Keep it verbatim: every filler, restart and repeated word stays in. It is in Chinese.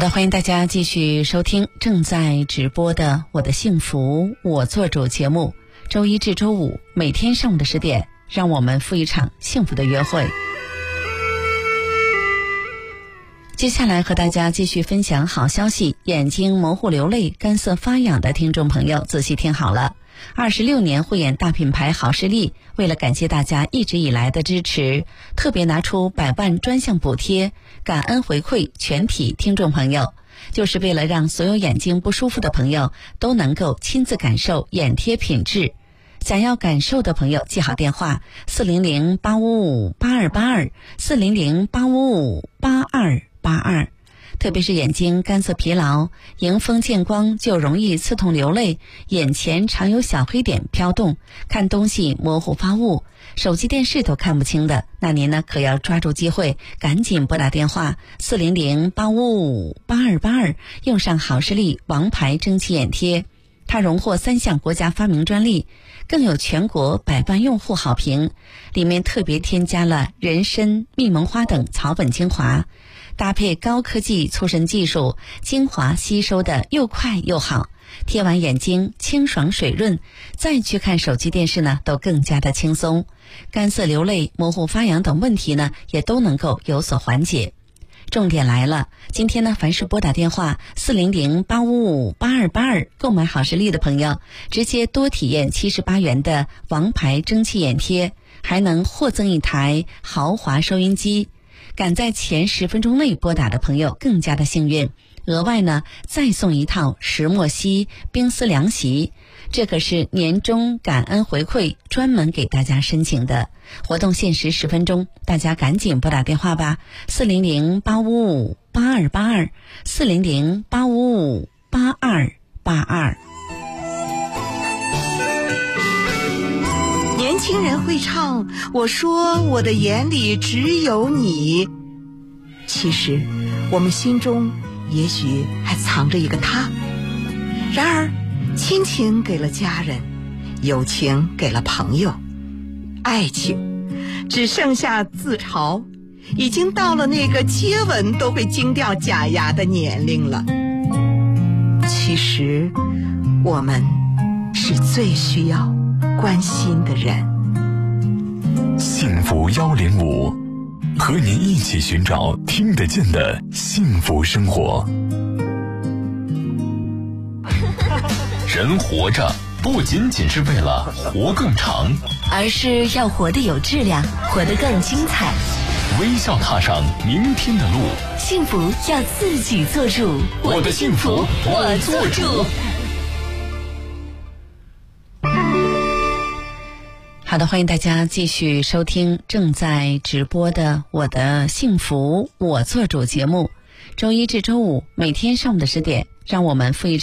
好的，欢迎大家继续收听正在直播的我的幸福我做主节目，周一至周五每天上午的十点，让我们赴一场幸福的约会。接下来和大家继续分享好消息，眼睛模糊流泪干涩发痒的听众朋友仔细听好了，二十六年护眼大品牌好视力为了感谢大家一直以来的支持，特别拿出百万专项补贴，感恩回馈全体听众朋友，就是为了让所有眼睛不舒服的朋友都能够亲自感受眼贴品质。想要感受的朋友记好电话四零零八五五八二八二 四零零八五五八二八二。特别是眼睛干涩疲劳，迎风见光就容易刺痛流泪，眼前常有小黑点飘动，看东西模糊发雾，手机电视都看不清的，那您呢可要抓住机会，赶紧拨打电话四零零八五五八二八二，用上好视力王牌蒸汽眼贴。它荣获三项国家发明专利，更有全国百万用户好评，里面特别添加了人参、蜜蒙花等草本精华，搭配高科技促渗技术，精华吸收的又快又好，贴完眼睛清爽水润，再去看手机电视呢都更加的轻松，干涩流泪、模糊发痒等问题呢也都能够有所缓解。重点来了，今天呢凡是拨打电话四零零八五五八二八二购买好视力的朋友，直接多体验七十八元的王牌蒸汽眼贴，还能获赠一台豪华收音机。赶在前十分钟内拨打的朋友更加的幸运，额外呢再送一套石墨烯冰丝凉席，这可是年终感恩回馈专门给大家申请的活动，限时十分钟，大家赶紧拨打电话吧四零零八五五八二八二 四零零八五五八二八二。 年轻人会唱，我说我的眼里只有你。其实我们心中也许还藏着一个他。然而亲情给了家人，友情给了朋友，爱情只剩下自嘲，已经到了那个接吻都会惊掉假牙的年龄了。其实我们是最需要关心的人。 幸福幺零五，和您一起寻找听得见的幸福生活。人活着不仅仅是为了活更长， 而是要活得有质量，活得更精彩。 微笑踏上明天的路， 幸福要自己做主。 我的幸福我做主。 好的，欢迎大家继续收听正在直播的我的幸福我做主节目，周一至周五每天上午的十点，让我们赴一